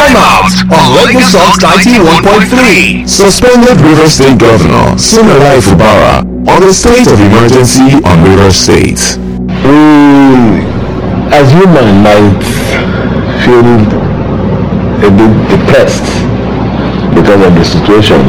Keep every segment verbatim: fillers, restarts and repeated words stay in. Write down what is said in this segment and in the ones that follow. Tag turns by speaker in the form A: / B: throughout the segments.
A: Time out on Lagos Talks ninety-one point three.
B: Suspended Rivers State Governor Siminalayi Fubara on the state of emergency on Rivers State.
C: We, as human, might feel a bit depressed because of the situation,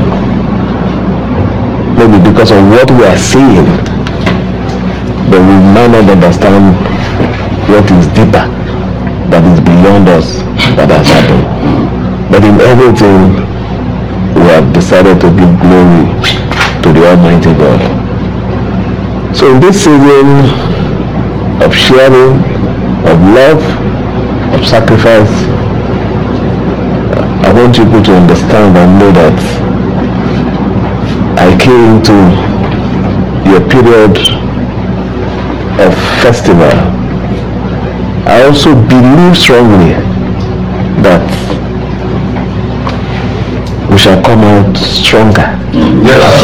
C: maybe because of what we are seeing, but we might not understand what is deeper, that is beyond us, that has happened. But in everything, we have decided to give glory to the Almighty God. So in this season of sharing, of love, of sacrifice, I want people to understand and know that I came into a period of festival. I also believe strongly that we shall come out stronger.
A: Yes.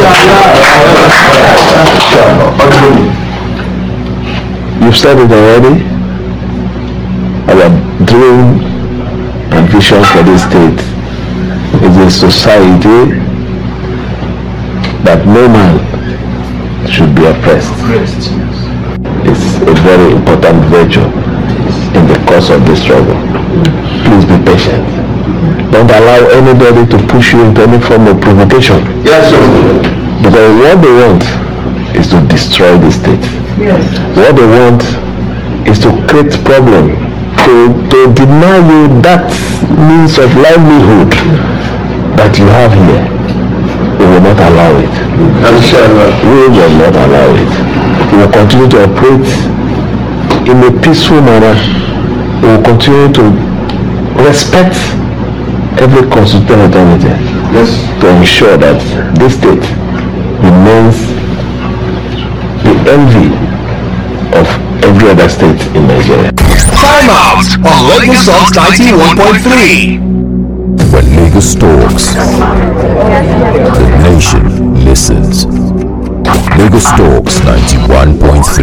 C: You've said it already. Our dream and vision for this state is a society that no man should be oppressed. It's a very important virtue in the course of this struggle. Please be patient. Don't allow anybody to push you into any form of provocation.
A: Yes, sir.
C: Because what they want is to destroy the state.
A: Yes.
C: What they want is to create problem, to, to deny you that means of livelihood that you have here. We will not allow it. We will not allow it. We will continue to operate in a peaceful manner. We will continue to respect every constitutional authority, yes, to ensure that this state remains the envy of every other state in Nigeria.
A: Time out on Lagos Talks ninety-one point three.
B: When Lagos talks, the nation listens. Lagos Talks ninety-one point three.